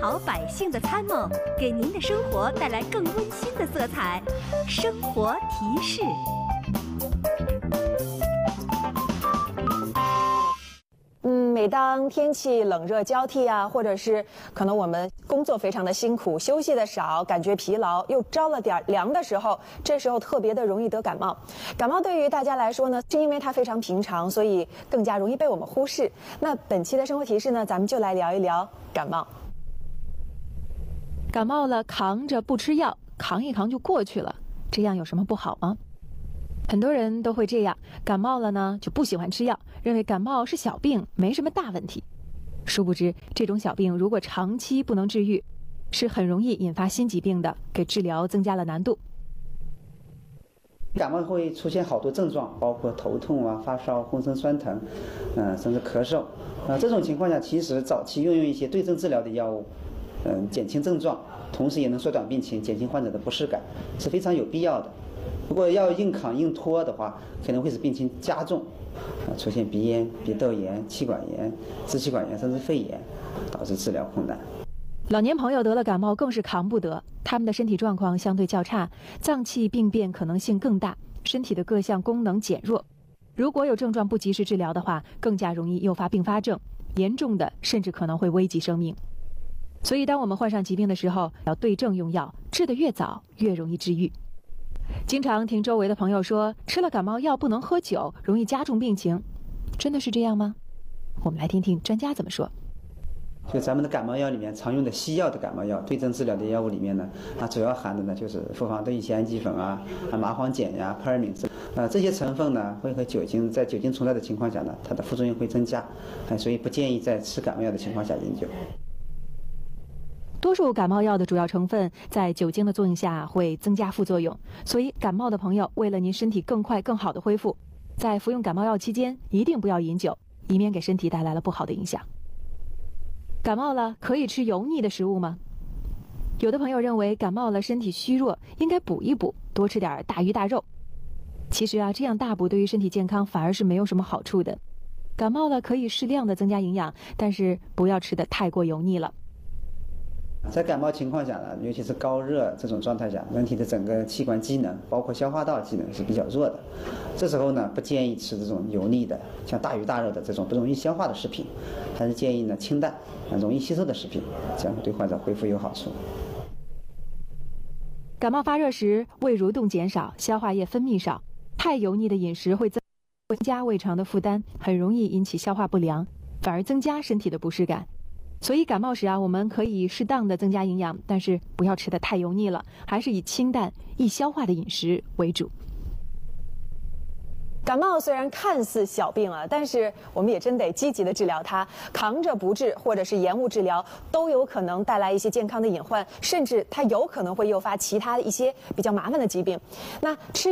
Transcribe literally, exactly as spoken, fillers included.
好百姓的参谋，给您的生活带来更温馨的色彩。生活提示。 嗯，每当天气冷热交替啊，或者是可能我们工作非常的辛苦，休息的少，感觉疲劳，又着了点凉的时候，这时候特别的容易得感冒。感冒对于大家来说呢，是因为它非常平常，所以更加容易被我们忽视。那本期的生活提示呢，咱们就来聊一聊感冒。 感冒了，扛着不吃药，扛一扛就过去了，这样有什么不好吗？很多人都会这样，感冒了呢就不喜欢吃药，认为感冒是小病，没什么大问题。殊不知，这种小病如果长期不能治愈，是很容易引发新疾病的，给治疗增加了难度。 感冒会出现好多症状，包括头痛啊、发烧、浑身酸疼，嗯、呃，甚至咳嗽。啊、呃，这种情况下，其实早期用用一些对症治疗的药物，嗯、呃，减轻症状，同时也能缩短病情，减轻患者的不适感，是非常有必要的。如果要硬扛硬拖的话，可能会使病情加重，啊，出现鼻炎、鼻窦炎、气管炎、支气管炎，甚至肺炎，导致治疗困难。 老年朋友得了感冒更是扛不得，他们的身体状况相对较差，脏器病变可能性更大，身体的各项功能减弱。如果有症状不及时治疗的话，更加容易诱发并发症，严重的甚至可能会危及生命。所以，当我们患上疾病的时候，要对症用药，治得越早，越容易治愈。经常听周围的朋友说，吃了感冒药不能喝酒，容易加重病情，真的是这样吗？我们来听听专家怎么说。 就咱们的感冒药里面常用的西药的感冒药，对症治疗的药物里面呢，它主要含的呢就是复方对乙酰氨基粉啊、啊麻黄碱呀、扑尔敏这啊这些成分呢，会和酒精在酒精存在的情况下呢，它的副作用会增加，啊，所以不建议在吃感冒药的情况下饮酒。 多数感冒药的主要成分在酒精的作用下会增加副作用，所以感冒的朋友为了您身体更快更好的恢复，在服用感冒药期间一定不要饮酒，以免给身体带来了不好的影响。感冒了可以吃油腻的食物吗？有的朋友认为感冒了身体虚弱，应该补一补，多吃点大鱼大肉。其实啊，这样大补对于身体健康反而是没有什么好处的。感冒了可以适量的增加营养，但是不要吃得太过油腻了。 在感冒情况下呢，尤其是高热这种状态下，人体的整个器官机能，包括消化道机能是比较弱的。这时候呢，不建议吃这种油腻的，像大鱼大肉的这种不容易消化的食品，还是建议呢清淡、容易吸收的食品，这样对患者恢复有好处。 感冒发热时，胃蠕动减少，消化液分泌少，太油腻的饮食会增加胃肠的负担，很容易引起消化不良，反而增加身体的不适感。所以感冒时啊，我们可以适当的增加营养，但是不要吃得太油腻了，还是以清淡、易消化的饮食为主。 感冒虽然看似小病啊，但是我们也真得积极的治疗它，扛着不治或者是延误治疗，都有可能带来一些健康的隐患，甚至它有可能会诱发其他一些比较麻烦的疾病。那吃